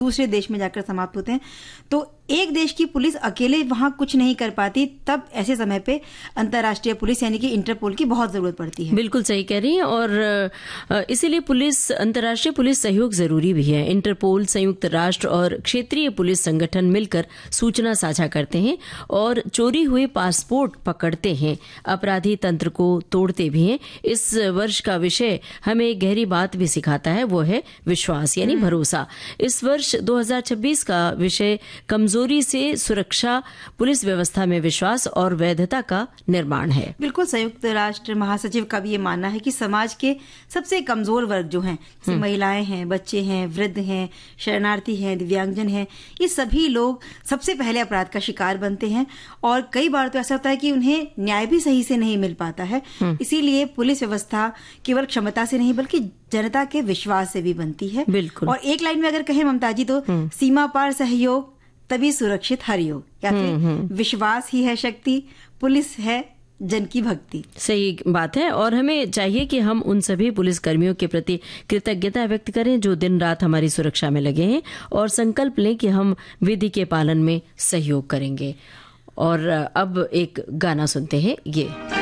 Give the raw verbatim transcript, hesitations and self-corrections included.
दूसरे देश में जाकर समाप्त होते हैं। तो एक देश की पुलिस अकेले वहां कुछ नहीं कर पाती, तब ऐसे समय पे अंतर्राष्ट्रीय पुलिस यानी कि इंटरपोल की बहुत जरूरत पड़ती है। बिल्कुल सही कह रही हैं, और इसीलिए पुलिस अंतर्राष्ट्रीय पुलिस सहयोग जरूरी भी है। इंटरपोल, संयुक्त राष्ट्र और क्षेत्रीय पुलिस संगठन मिलकर सूचना साझा करते हैं और चोरी हुए पासपोर्ट पकड़ते हैं, अपराधी तंत्र को तोड़ते भी हैं। इस वर्ष का विषय हमें एक गहरी बात भी सिखाता है, वो है विश्वास यानी भरोसा। इस वर्ष दो हज़ार छब्बीस का विषय कमजोरी से सुरक्षा, पुलिस व्यवस्था में विश्वास और वैधता का निर्माण है। बिल्कुल, संयुक्त राष्ट्र महासचिव का भी ये मानना है कि समाज के सबसे कमजोर वर्ग जो हैं, जैसे महिलाएं हैं, बच्चे हैं, वृद्ध हैं, शरणार्थी हैं, दिव्यांगजन हैं, ये सभी लोग सबसे पहले अपराध का शिकार बनते हैं। और कई बार तो ऐसा होता है कि उन्हें न्याय भी सही से नहीं मिल पाता है। इसीलिए पुलिस व्यवस्था केवल क्षमता से नहीं बल्कि जनता के विश्वास से भी बनती है। बिल्कुल। और एक लाइन में अगर कहें ममता जी, तो सीमा पार सहयोग तभी सुरक्षित हर योग, या फिर विश्वास ही है शक्ति, पुलिस है जन की भक्ति। सही बात है, और हमें चाहिए कि हम उन सभी पुलिस कर्मियों के प्रति कृतज्ञता व्यक्त करें जो दिन रात हमारी सुरक्षा में लगे हैं, और संकल्प लें कि हम विधि के पालन में सहयोग करेंगे। और अब एक गाना सुनते हैं, ये